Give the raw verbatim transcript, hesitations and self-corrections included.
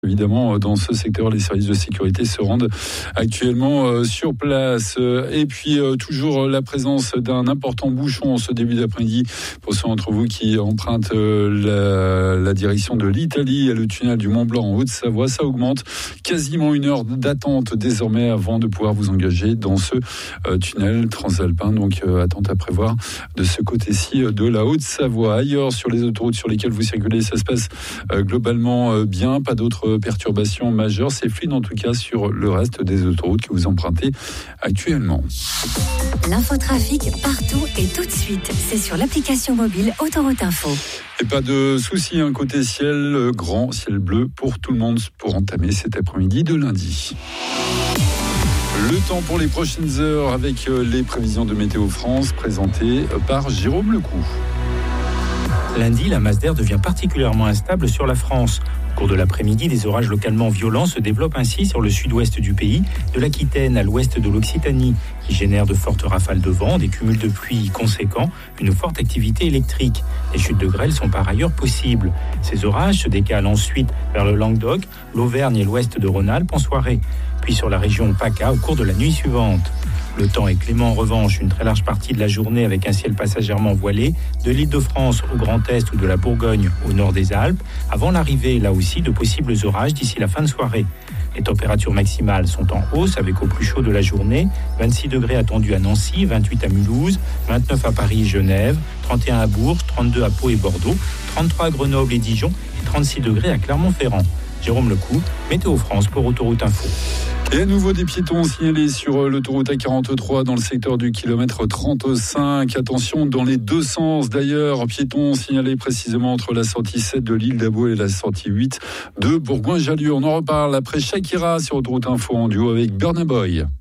Évidemment, dans ce secteur, les services de sécurité se rendent actuellement sur place. Et puis, toujours la présence d'un important bouchon en ce début d'après-midi pour ceux d'entre vous qui empruntent la, la direction de l'Italie et le tunnel du Mont-Blanc en Haute-Savoie. Ça augmente quasiment une heure d'attente désormais avant de pouvoir vous engager dans ce tunnel transalpin. Donc, attente à prévoir de ce côté-ci de la Haute-Savoie. Ailleurs, sur les autoroutes sur lesquelles vous circulez, ça se passe globalement bien. Pas d'autres perturbations majeures, c'est fluide en tout cas sur le reste des autoroutes que vous empruntez actuellement. L'infotrafic partout et tout de suite, c'est sur l'application mobile Autoroute Info. Et pas de souci, un côté ciel grand, ciel bleu pour tout le monde pour entamer cet après-midi de lundi. Le temps pour les prochaines heures avec les prévisions de Météo France présentées par Jérôme Lecou. Lundi, la masse d'air devient particulièrement instable sur la France. Au cours de l'après-midi, des orages localement violents se développent ainsi sur le sud-ouest du pays, de l'Aquitaine à l'ouest de l'Occitanie, qui génèrent de fortes rafales de vent, des cumuls de pluie conséquents, une forte activité électrique. Les chutes de grêle sont par ailleurs possibles. Ces orages se décalent ensuite vers le Languedoc, l'Auvergne et l'ouest de Rhône-Alpes en soirée, puis sur la région PACA au cours de la nuit suivante. Le temps est clément en revanche une très large partie de la journée avec un ciel passagèrement voilé de l'Île-de-France au Grand Est ou de la Bourgogne au nord des Alpes, avant l'arrivée là aussi de possibles orages d'ici la fin de soirée. Les températures maximales sont en hausse avec au plus chaud de la journée, vingt-six degrés attendus à Nancy, vingt-huit à Mulhouse, vingt-neuf à Paris et Genève, trente et un à Bourges, trente-deux à Pau et Bordeaux, trente-trois à Grenoble et Dijon et trente-six degrés à Clermont-Ferrand. Jérôme Lecou, Météo France pour Autoroute Info. Et à nouveau des piétons signalés sur l'autoroute A quarante-trois dans le secteur du kilomètre trente-cinq. Attention dans les deux sens d'ailleurs. Piétons signalés précisément entre la sortie sept de l'île d'Abo et la sortie huit de Bourgoin-Jallieu. On en reparle après Shakira sur Autoroute Info en duo avec Burna Boy.